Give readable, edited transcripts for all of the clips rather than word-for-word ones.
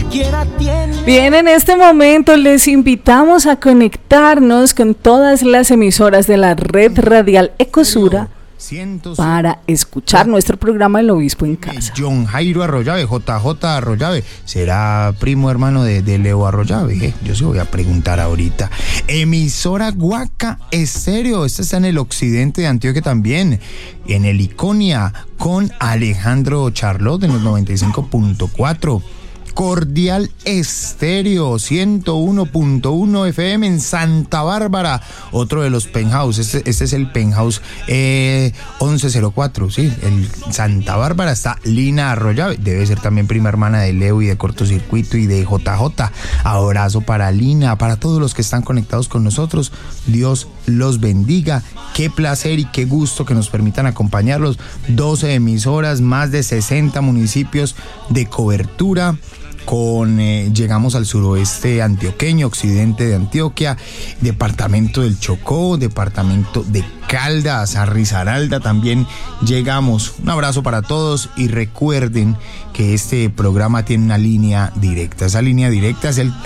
siquiera tiene. Bien, en este momento les invitamos a conectarnos con todas las emisoras de la red radial Ecosura para escuchar nuestro programa El Obispo en Casa. John Jairo Arroyave, JJ Arroyave, ¿será primo hermano de Leo Arroyave? Yo se voy a preguntar ahorita. Emisora Guaca Estéreo, esta está en el occidente de Antioquia también, en el Iconia, con Alejandro Charlotte en los 95.4. Cordial Estéreo 101.1 FM en Santa Bárbara, otro de los penthouse. Este es el penthouse 1104, sí, el Santa Bárbara. Está Lina Arroyave, debe ser también prima hermana de Leo y de Cortocircuito y de JJ. Abrazo para Lina, para todos los que están conectados con nosotros. Dios los bendiga. Qué placer y qué gusto que nos permitan acompañarlos. 12 emisoras, más de 60 municipios de cobertura. Llegamos al suroeste antioqueño, occidente de Antioquia, departamento del Chocó, departamento de Caldas, a Risaralda también llegamos. Un abrazo para todos y recuerden que este programa tiene una línea directa. Esa línea directa es el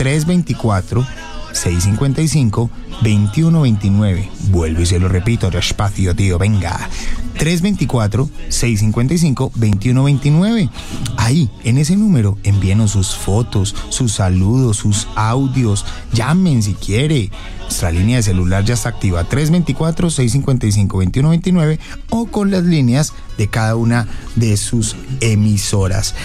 324-655-2129. Vuelvo y se lo repito, despacio, tío, venga. 324-655-2129. Ahí, en ese número, envíenos sus fotos, sus saludos, sus audios. Llamen si quiere. Nuestra línea de celular ya está activa, 324-655-2129, o con las líneas de cada una de sus emisoras.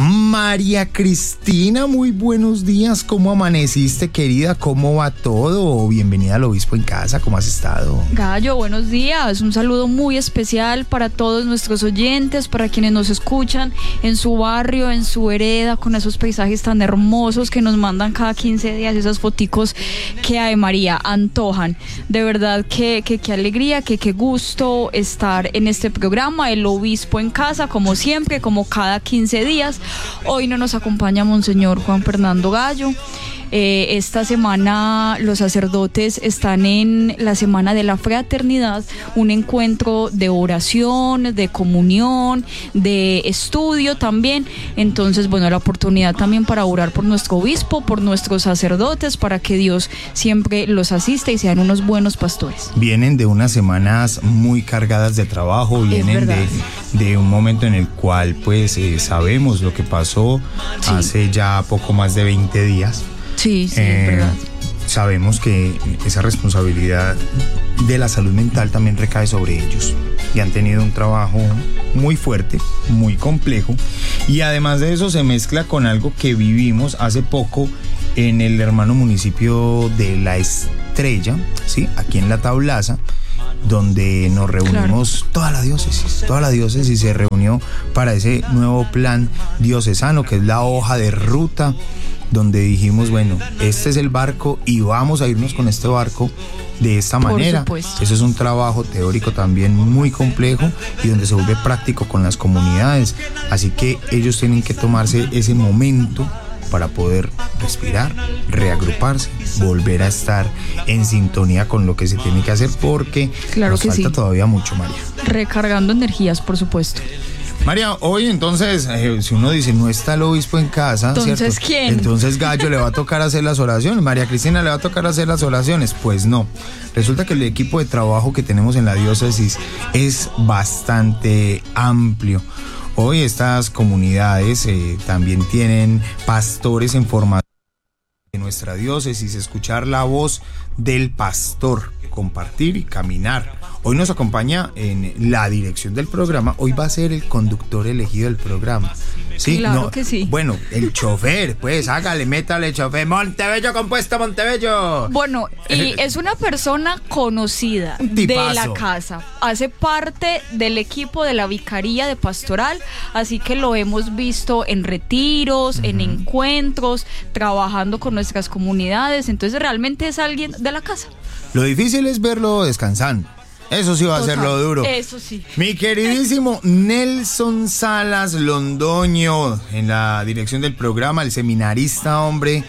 María Cristina, muy buenos días. ¿Cómo amaneciste, querida? ¿Cómo va todo? Bienvenida al Obispo en Casa. ¿Cómo has estado? Gallo, buenos días. Un saludo muy especial para todos nuestros oyentes, para quienes nos escuchan en su barrio, en su vereda, con esos paisajes tan hermosos que nos mandan cada 15 días, esas foticos que hay, María, antojan. De verdad que alegría, que gusto estar en este programa, El Obispo en Casa, como siempre, como cada 15 días. Hoy no nos acompaña Monseñor Juan Fernando Gallo. Esta semana los sacerdotes están en la Semana de la Fraternidad, un encuentro de oración, de comunión, de estudio también. Entonces, bueno, la oportunidad también para orar por nuestro obispo, por nuestros sacerdotes, para que Dios siempre los asista y sean unos buenos pastores. Vienen de unas semanas muy cargadas de trabajo, vienen de un momento en el cual pues sabemos lo que pasó hace ya poco más de 20 días. Sí, es verdad. Sabemos que esa responsabilidad de la salud mental también recae sobre ellos y han tenido un trabajo muy fuerte, muy complejo, y además de eso se mezcla con algo que vivimos hace poco en el hermano municipio de La Estrella, ¿sí? Aquí en La Tablaza, donde nos reunimos, toda la diócesis se reunió para ese nuevo plan diocesano, que es la hoja de ruta, donde dijimos, bueno, este es el barco y vamos a irnos con este barco de esta manera. Eso es un trabajo teórico también muy complejo y donde se vuelve práctico con las comunidades. Así que ellos tienen que tomarse ese momento para poder respirar, reagruparse, volver a estar en sintonía con lo que se tiene que hacer, porque nos falta todavía mucho, María. Recargando energías, por supuesto. María, hoy entonces, si uno dice no está el obispo en casa, entonces ¿cierto? ¿Quién? Entonces Gallo le va a tocar hacer las oraciones, María Cristina le va a tocar hacer las oraciones. Pues no, resulta que el equipo de trabajo que tenemos en la diócesis es bastante amplio. Hoy estas comunidades también tienen pastores en formación de nuestra diócesis, escuchar la voz del pastor, compartir y caminar. Hoy nos acompaña en la dirección del programa, hoy va a ser el conductor elegido del programa. Sí, claro que sí. Bueno, el chofer, pues hágale, métale chofer. Montebello compuesto, Montebello. Bueno, y es una persona conocida de la casa. Hace parte del equipo de la Vicaría de Pastoral, así que lo hemos visto en retiros, en encuentros, trabajando con nuestras comunidades. Entonces realmente es alguien de la casa. Lo difícil es verlo descansando. Eso sí va a ser lo duro. Eso sí. Mi queridísimo Nelson Salas Londoño, en la dirección del programa, el seminarista, hombre,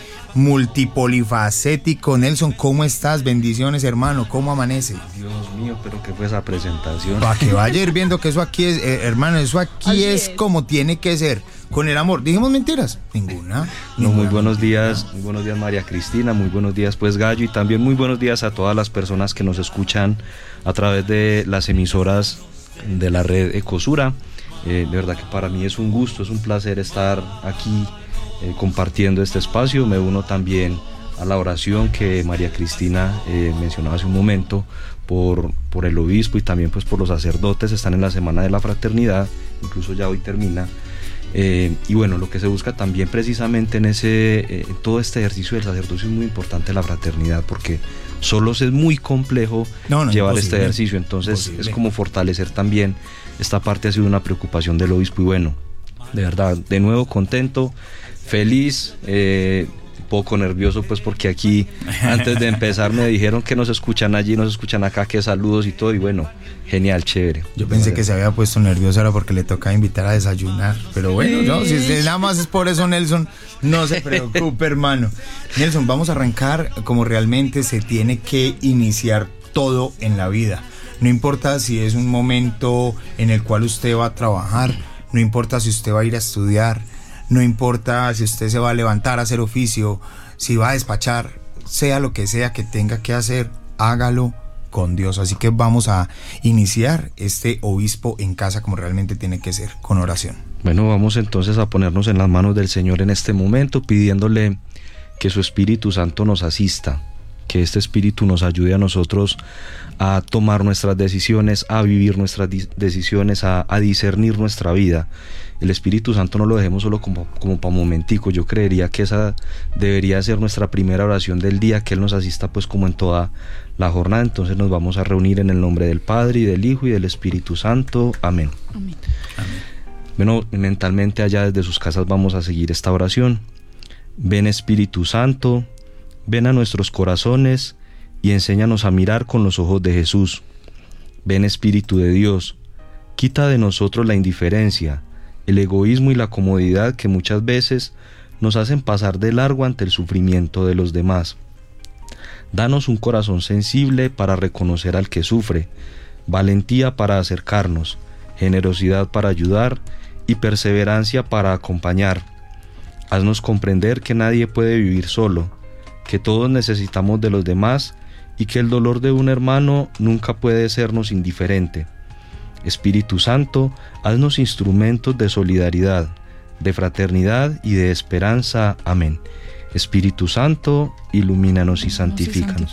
multipolifacético. Nelson, ¿cómo estás? Bendiciones, hermano. ¿Cómo amanece? Dios mío, pero ¿qué fue esa presentación? Para que vaya ir viendo que eso aquí es, hermano, eso aquí es como tiene que ser. con el amor. ¿Dijimos mentiras? Ninguna. No, muy Ninguna buenos mentira. días, muy buenos días María Cristina, muy buenos días pues Gallo, y también muy buenos días a todas las personas que nos escuchan a través de las emisoras de la red Ecosura. De verdad que para mí es un gusto, es un placer estar aquí compartiendo este espacio. Me uno también a la oración que María Cristina mencionaba hace un momento por el obispo y también pues por los sacerdotes. Están en la Semana de la Fraternidad, incluso ya hoy termina. Y bueno, lo que se busca también precisamente en todo este ejercicio del sacerdocio es muy importante la fraternidad, porque solo es muy complejo llevar este ejercicio. Entonces es como fortalecer también esta parte. Ha sido una preocupación del obispo y bueno, de verdad, de nuevo contento, feliz, poco nervioso pues porque aquí antes de empezar me dijeron que nos escuchan allí, nos escuchan acá, que saludos y todo, y bueno, genial, chévere. Yo pensé que se había puesto nervioso ahora porque le toca invitar a desayunar, pero bueno, no, si nada más es por eso, Nelson, no se preocupe, hermano. Nelson, vamos a arrancar como realmente se tiene que iniciar todo en la vida. No importa si es un momento en el cual usted va a trabajar, no importa si usted va a ir a estudiar, no importa si usted se va a levantar a hacer oficio, si va a despachar, sea lo que sea que tenga que hacer, hágalo con Dios. Así que vamos a iniciar este obispo en casa como realmente tiene que ser, con oración. Bueno, vamos entonces a ponernos en las manos del Señor en este momento, pidiéndole que su Espíritu Santo nos asista, que este Espíritu nos ayude a nosotros a tomar nuestras decisiones, a vivir nuestras decisiones, a discernir nuestra vida. El Espíritu Santo no lo dejemos solo como para un momentico. Yo creería que esa debería ser nuestra primera oración del día, que Él nos asista pues como en toda la jornada. Entonces nos vamos a reunir en el nombre del Padre, y del Hijo, y del Espíritu Santo. Amén. Amén. Bueno, mentalmente allá desde sus casas vamos a seguir esta oración. Ven Espíritu Santo, ven a nuestros corazones y enséñanos a mirar con los ojos de Jesús. Ven Espíritu de Dios, quita de nosotros la indiferencia, el egoísmo y la comodidad que muchas veces nos hacen pasar de largo ante el sufrimiento de los demás. Danos un corazón sensible para reconocer al que sufre, valentía para acercarnos, generosidad para ayudar y perseverancia para acompañar. Haznos comprender que nadie puede vivir solo, que todos necesitamos de los demás y que el dolor de un hermano nunca puede sernos indiferente. Espíritu Santo, haznos instrumentos de solidaridad, de fraternidad y de esperanza. Amén. Espíritu Santo, ilumínanos y santifícanos.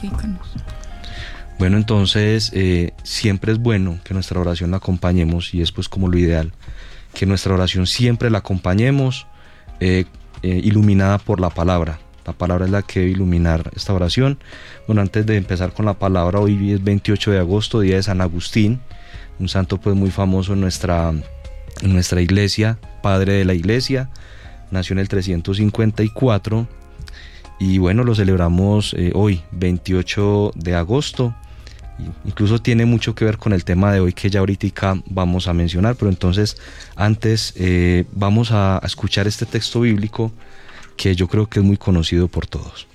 Bueno, entonces siempre es bueno que nuestra oración la acompañemos, y es pues como lo ideal, que nuestra oración siempre la acompañemos iluminada por la palabra. La palabra es la que debe iluminar esta oración. Bueno, antes de empezar con la palabra, hoy es 28 de agosto, día de San Agustín, un santo pues muy famoso en nuestra iglesia, padre de la iglesia. Nació en el 354 y bueno, lo celebramos hoy, 28 de agosto. Incluso tiene mucho que ver con el tema de hoy que ya ahorita vamos a mencionar, pero entonces antes vamos a escuchar este texto bíblico que yo creo que es muy conocido por todos.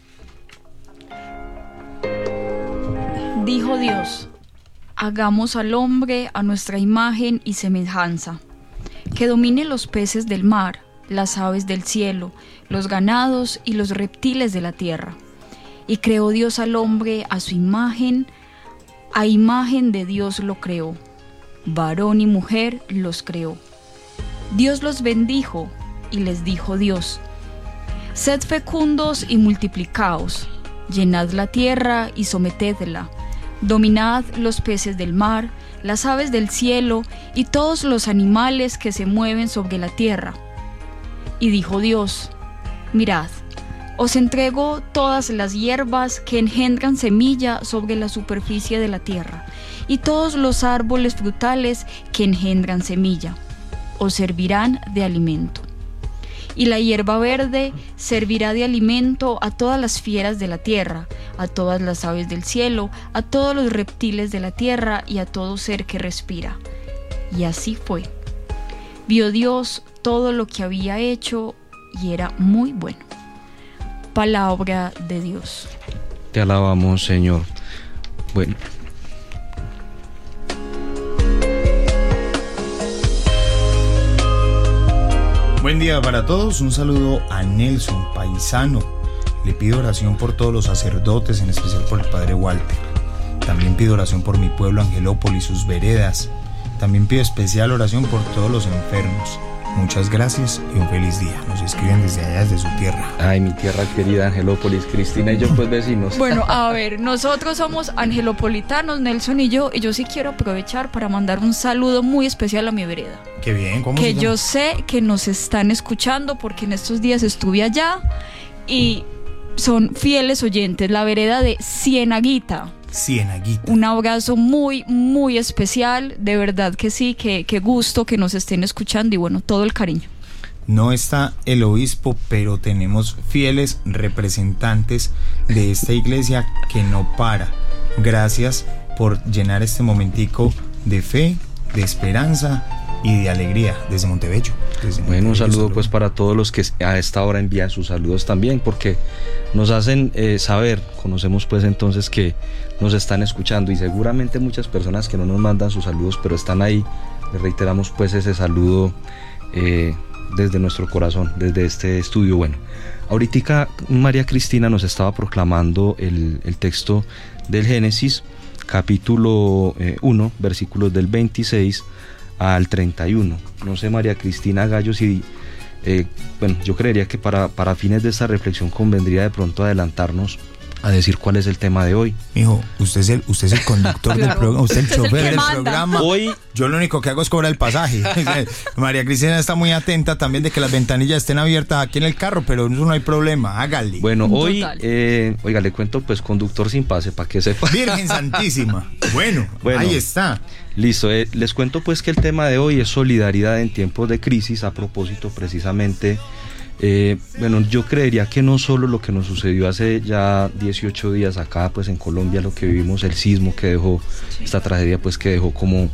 Dijo Dios: hagamos al hombre a nuestra imagen y semejanza, que domine los peces del mar, las aves del cielo, los ganados y los reptiles de la tierra. Y creó Dios al hombre a su imagen, a imagen de Dios lo creó, varón y mujer los creó. Dios los bendijo y les dijo Dios: sed fecundos y multiplicaos, llenad la tierra y sometedla, dominad los peces del mar, las aves del cielo y todos los animales que se mueven sobre la tierra. Y dijo Dios: mirad, os entrego todas las hierbas que engendran semilla sobre la superficie de la tierra, y todos los árboles frutales que engendran semilla, os servirán de alimento. Y la hierba verde servirá de alimento a todas las fieras de la tierra, a todas las aves del cielo, a todos los reptiles de la tierra y a todo ser que respira. Y así fue. Vio Dios todo lo que había hecho y era muy bueno. Palabra de Dios. Te alabamos, Señor. Bueno. Buen día para todos, un saludo a Nelson, paisano. Le pido oración por todos los sacerdotes, en especial por el padre Walter. También pido oración por mi pueblo Angelópolis, sus veredas. También pido especial oración por todos los enfermos. Muchas gracias y un feliz día. Nos escriben desde allá, desde su tierra. Ay, mi tierra querida, Angelópolis, Cristina y yo pues vecinos. Bueno, a ver, nosotros somos angelopolitanos, Nelson y yo sí quiero aprovechar para mandar un saludo muy especial a mi vereda. Qué bien, ¿cómo se Que llama? yo sé que nos están escuchando porque en estos días estuve allá y son fieles oyentes, la vereda de Cienaguita. Cienaguita. Un abrazo muy, muy especial, de verdad que sí, que gusto que nos estén escuchando y bueno, todo el cariño. No está el obispo, pero tenemos fieles representantes de esta iglesia que no para. Gracias por llenar este momentico de fe, de esperanza y de alegría desde Montebello. Bueno, un saludo pues para todos los que a esta hora envían sus saludos también, porque nos hacen saber, conocemos pues entonces que nos están escuchando y seguramente muchas personas que no nos mandan sus saludos pero están ahí. Les reiteramos pues ese saludo desde nuestro corazón, desde este estudio. Bueno, ahorita María Cristina nos estaba proclamando el texto del Génesis, capítulo 1, versículos del 26 al 31. No sé, María Cristina Gallo, si bueno, yo creería que para fines de esta reflexión convendría de pronto adelantarnos a decir cuál es el tema de hoy. Mijo, usted es el conductor del programa, usted es el chofer del manda. programa. Hoy Yo lo único que hago es cobrar el pasaje. María Cristina está muy atenta también de que las ventanillas estén abiertas aquí en el carro, pero eso no hay problema, hágale. Bueno, hoy, Total. oiga, le cuento pues conductor sin pase para que sepa. Virgen Santísima. Bueno, ahí está. Listo, les cuento pues que el tema de hoy es solidaridad en tiempos de crisis, a propósito precisamente, bueno, yo creería que no solo lo que nos sucedió hace ya 18 días acá pues en Colombia, lo que vivimos, el sismo que dejó, esta tragedia pues que dejó como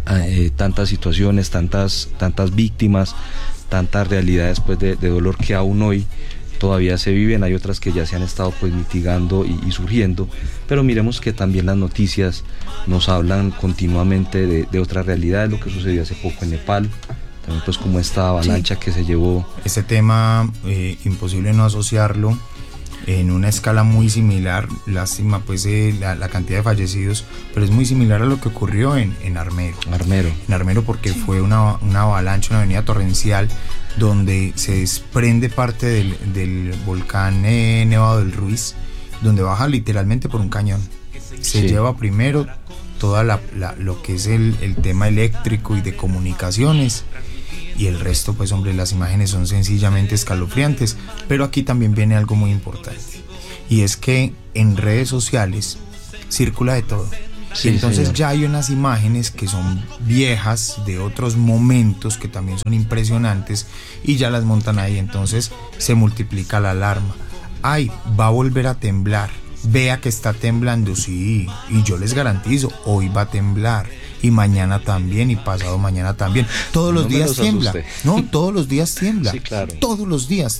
tantas situaciones, tantas víctimas, tantas realidades pues de dolor que aún hoy todavía se viven, hay otras que ya se han estado pues mitigando y surgiendo, pero miremos que también las noticias nos hablan continuamente de otras realidades, lo que sucedió hace poco en Nepal, también pues como esta avalancha que se llevó. Este tema, imposible no asociarlo en una escala muy similar, lástima pues la cantidad de fallecidos, pero es muy similar a lo que ocurrió en Armero. En Armero porque fue una avalancha, una avenida torrencial donde se desprende parte del volcán Nevado del Ruiz, donde baja literalmente por un cañón. Se lleva primero toda lo que es el tema eléctrico y de comunicaciones, y el resto pues hombre, las imágenes son sencillamente escalofriantes. Pero aquí también viene algo muy importante, y es que en redes sociales circula de todo. Sí, y entonces señor. ya hay unas imágenes que son viejas de otros momentos que también son impresionantes y ya las montan ahí, entonces se multiplica la alarma. Ay, va a volver a temblar, vea que está temblando, sí, y yo les garantizo, hoy va a temblar, y mañana también, y pasado mañana también. Todos los días tiembla. No, todos los días tiembla. Sí, claro. Todos los días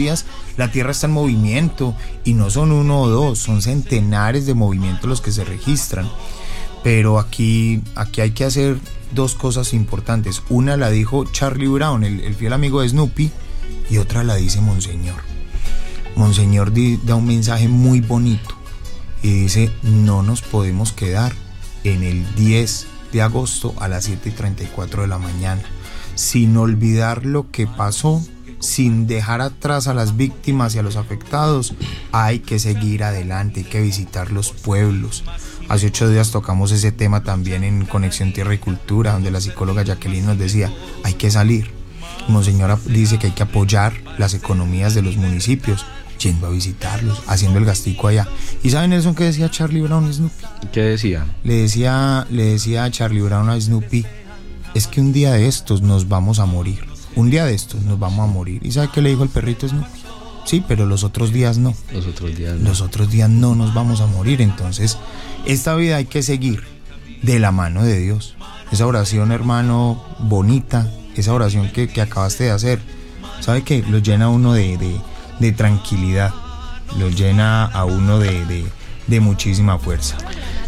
la Tierra está en movimiento, y no son uno o dos, son centenares de movimientos los que se registran. Pero aquí hay que hacer dos cosas importantes. Una la dijo Charlie Brown, el fiel amigo de Snoopy, y otra la dice Monseñor. Monseñor da un mensaje muy bonito y dice: no nos podemos quedar en el 10 de agosto a las 7:34 de la mañana, sin olvidar lo que pasó, sin dejar atrás a las víctimas y a los afectados. Hay que seguir adelante, hay que visitar los pueblos. Hace 8 días tocamos ese tema también en Conexión Tierra y Cultura, donde la psicóloga Jacqueline nos decía: hay que salir. Monseñora dice que hay que apoyar las economías de los municipios, yendo a visitarlos, haciendo el gastico allá. ¿Y saben, Nelson, qué decía Charlie Brown a Snoopy? ¿Qué decía? Le decía a Charlie Brown a Snoopy: es que un día de estos nos vamos a morir. Un día de estos nos vamos a morir. ¿Y sabe qué le dijo el perrito Snoopy? Sí, pero los otros días no. Los otros días no nos vamos a morir. Entonces, esta vida hay que seguir de la mano de Dios. Esa oración, hermano, bonita, esa oración que acabaste de hacer, ¿sabe qué? Lo llena a uno de tranquilidad, lo llena a uno de muchísima fuerza.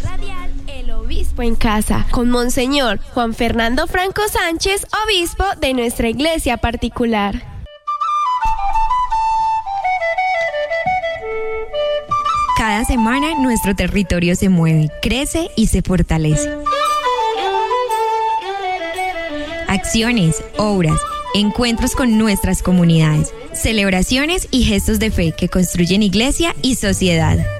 El obispo en casa, con Monseñor Juan Fernando Franco Sánchez, obispo de nuestra iglesia particular. Cada semana nuestro territorio se mueve, crece y se fortalece. Acciones, obras, encuentros con nuestras comunidades, celebraciones y gestos de fe que construyen iglesia y sociedad.